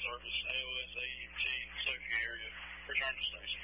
service, AOS, AET, Sophia area. Return to station.